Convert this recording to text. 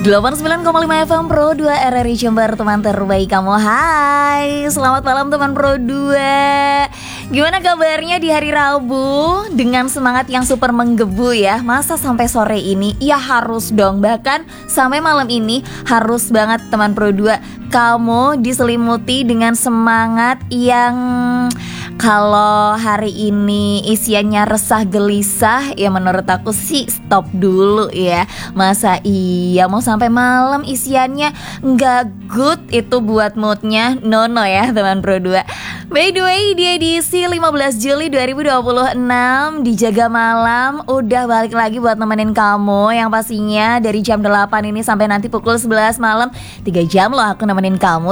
89,5 FM Pro 2 RRI Jember, teman terbaik kamu. Hai, selamat malam teman Pro 2. Gimana kabarnya di hari Rabu? Dengan semangat yang super menggebu ya. Masa sampai sore ini? Ya harus dong. Bahkan sampai malam ini harus banget teman Pro 2 kamu diselimuti dengan semangat yang kalau hari ini isiannya resah gelisah, ya menurut aku sih stop dulu ya. Masa iya mau sampai malam isiannya nggak good, itu buat moodnya no ya teman Pro 2. By the way, di edisi 15 Juli 2026 di Jaga Malam udah balik lagi buat nemenin kamu, yang pastinya dari jam 8 ini sampai nanti pukul 11 malam 3 jam loh aku nemenin kamu